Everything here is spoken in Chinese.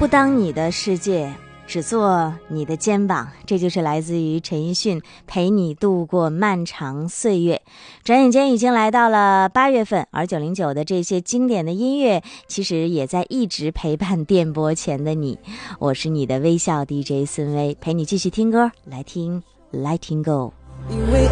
不当你的世界，只做你的肩膀，这就是来自于陈奕迅陪你度过漫长岁月。转眼间已经来到了8月份，而909的这些经典的音乐其实也在一直陪伴电波前的你。我是你的微笑 DJ 孙薇，陪你继续听歌，来听 Letting Go。